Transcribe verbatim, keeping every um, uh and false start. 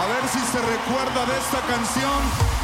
A ver si se recuerda de esta canción.